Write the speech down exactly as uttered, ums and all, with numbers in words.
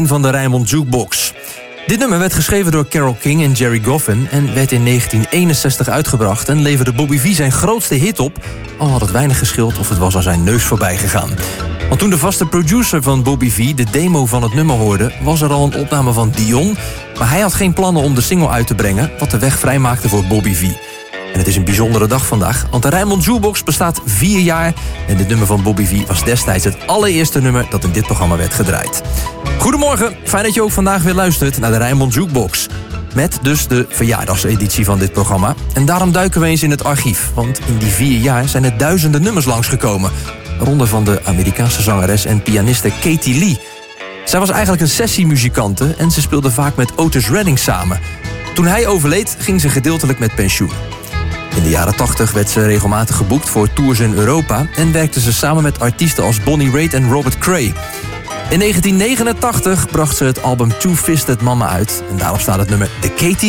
van de Rijnmond Jukebox. Dit nummer werd geschreven door Carole King en Jerry Goffin en werd in negentien eenenzestig uitgebracht en leverde Bobby Vee zijn grootste hit op, al had het weinig gescheeld of het was aan zijn neus voorbij gegaan. Want toen de vaste producer van Bobby Vee de demo van het nummer hoorde, was er al een opname van Dion, maar hij had geen plannen om de single uit te brengen, wat de weg vrijmaakte voor Bobby Vee. En het is een bijzondere dag vandaag, want de Rijnmond Jukebox bestaat vier jaar en dit nummer van Bobby Vee was destijds het allereerste nummer dat in dit programma werd gedraaid. Goedemorgen, fijn dat je ook vandaag weer luistert naar de Rijnmond Jukebox. Met dus de verjaardagseditie van dit programma. En daarom duiken we eens in het archief, want in die vier jaar zijn er duizenden nummers langsgekomen. Waaronder van de Amerikaanse zangeres en pianiste Katie Lee. Zij was eigenlijk een sessiemuzikante en ze speelde vaak met Otis Redding samen. Toen hij overleed, ging ze gedeeltelijk met pensioen. In de jaren tachtig werd ze regelmatig geboekt voor tours in Europa en werkte ze samen met artiesten als Bonnie Raitt en Robert Cray. In negentien negenentachtig bracht ze het album Two-Fisted Mama uit en daarop staat het nummer The Katie